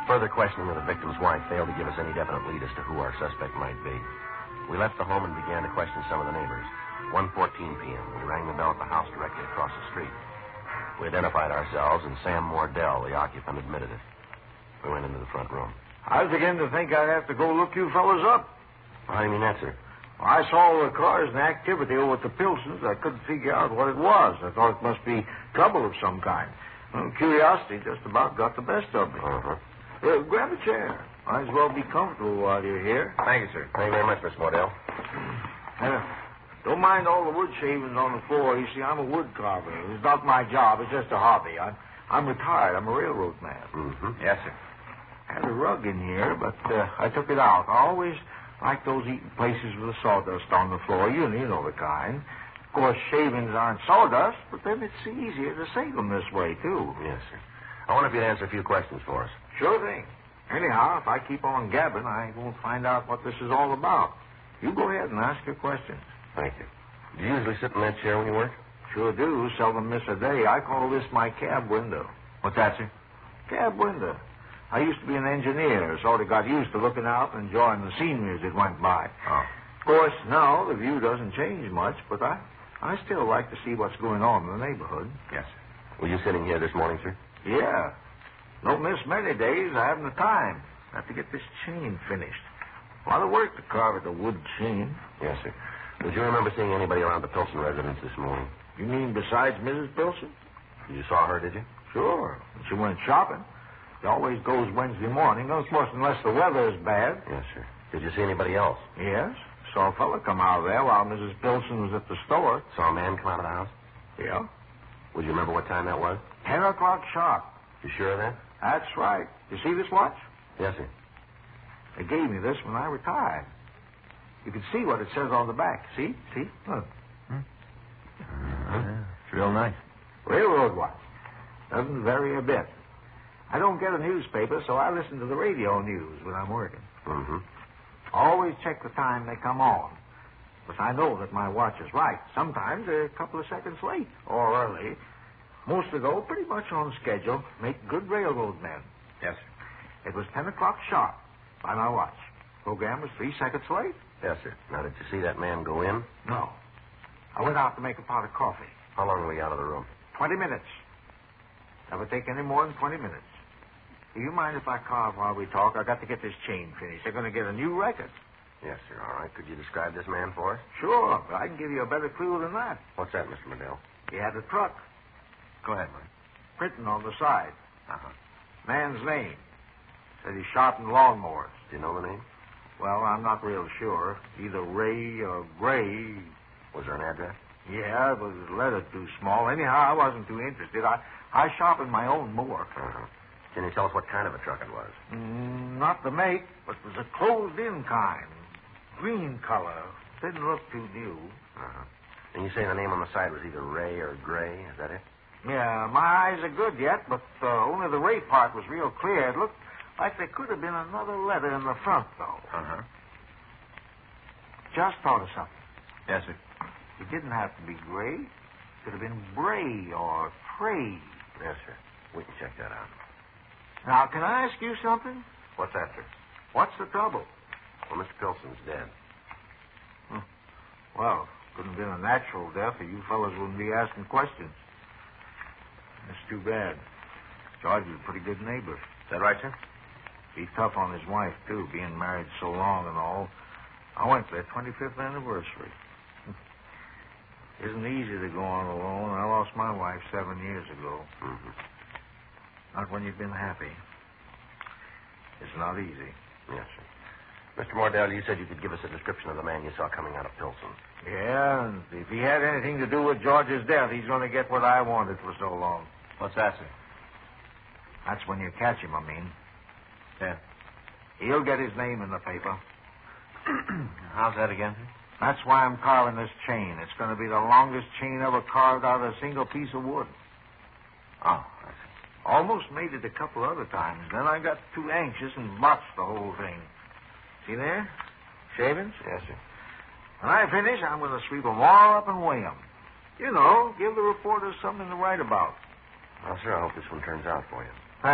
Further questioning of the victim's wife failed to give us any definite lead as to who our suspect might be. We left the home and began to question some of the neighbors. 1:14 p.m., we rang the bell at the house directly across the street. We identified ourselves, and Sam Mordell, the occupant, admitted it. We went into the front room. I was beginning to think I'd have to go look you fellas up. How do you mean that, sir? Well, I saw all the cars and activity over at the Pilsons. I couldn't figure out what it was. I thought it must be trouble of some kind. Well, curiosity just about got the best of me. Grab a chair. Might as well be comfortable while you're here. Thank you, sir. Thank you very much, Miss Mordell. Don't mind all the wood shavings on the floor. You see, I'm a wood carver. It's not my job. It's just a hobby. I'm retired. I'm a railroad man. Mm-hmm. Yes, sir. I had a rug in here, but I took it out. I always like those eating places with the sawdust on the floor. You know the kind. Of course, shavings aren't sawdust, but then it's easier to save them this way, too. Yes, sir. I wonder if you'd answer a few questions for us. Sure thing. Anyhow, if I keep on gabbing, I won't find out what this is all about. You go ahead and ask your questions. Thank you. Do you usually sit in that chair when you work? Sure do. Seldom miss a day. I call this my cab window. What's that, sir? Cab window. I used to be an engineer, sort of got used to looking out and enjoying the scenery as it went by. Oh. Of course, now the view doesn't change much, but I still like to see what's going on in the neighborhood. Yes, sir. Were you sitting here this morning, sir? Yeah. Don't miss many days. I haven't the time. I have to get this chain finished. A lot of work to carve at the wood chain. Yes, sir. Did you remember seeing anybody around the Pilson residence this morning? You mean besides Mrs. Pilson? You saw her, did you? Sure. She went shopping. She always goes Wednesday morning, of course, unless the weather is bad. Yes, sir. Did you see anybody else? Yes. Saw a fella come out of there while Mrs. Pilson was at the store. Saw a man come out of the house? Yeah. Would you remember what time that was? 10 o'clock sharp. You sure of that? That's right. You see this watch? Yes, sir. They gave me this when I retired. You can see what it says on the back. See? Look. It's real nice. Railroad watch. Doesn't vary a bit. I don't get a newspaper, so I listen to the radio news when I'm working. Mm-hmm. Always check the time they come on. But I know that my watch is right. Sometimes they're a couple of seconds late or early. Most of those pretty much on schedule. Make good railroad men. Yes, sir. It was 10 o'clock sharp by my watch. Program was 3 seconds late. Yes, sir. Now, did you see that man go in? No. I went out to make a pot of coffee. How long were you out of the room? 20 minutes. Never take any more than 20 minutes. Do you mind if I carve while we talk? I got to get this chain finished. They're going to get a new record. Yes, sir. All right. Could you describe this man for us? Sure, but I can give you a better clue than that. What's that, Mr. Mordell? He had a truck. Go ahead, Mike. Printing on the side. Uh-huh. Man's name. Said he sharpened lawnmowers. Do you know the name? Well, I'm not real sure. Either Ray or Gray. Was there an address? Yeah, but the letter too small. Anyhow, I wasn't too interested. I sharpened my own mower. Uh-huh. Can you tell us what kind of a truck it was? Not the make, but it was a closed-in kind. Green color. Didn't look too new. Uh-huh. And you say the name on the side was either Ray or Gray. Is that it? Yeah, my eyes are good yet, but only the Ray part was real clear. It looked like there could have been another letter in the front, though. Uh-huh. Just thought of something. Yes, sir. It didn't have to be Gray. It could have been Bray or Trey. Yes, sir. We can check that out. Now, can I ask you something? What's that, sir? What's the trouble? Well, Mr. Pilson's dead. Well, couldn't have been a natural death, or you fellas wouldn't be asking questions. That's too bad. George was a pretty good neighbor. Is that right, sir? Be tough on his wife, too, being married so long and all. I went to their 25th anniversary. Isn't easy to go on alone. I lost my wife 7 years ago. Mm-hmm. Not when you've been happy. It's not easy. Yes, sir. Mr. Mordell, you said you could give us a description of the man you saw coming out of Pilsen. Yeah, and if he had anything to do with George's death, he's going to get what I wanted for so long. What's that, sir? That's when you catch him, I mean. Yeah. He'll get his name in the paper. How's that again, sir? That's why I'm carving this chain. It's going to be the longest chain ever carved out of a single piece of wood. Oh, I see. Almost made it a couple other times. Then I got too anxious and botched the whole thing. See there? Shavings? Yes, sir. When I finish, I'm going to sweep them all up and weigh them. You know, give the reporters something to write about. Well, sir, I hope this one turns out for you.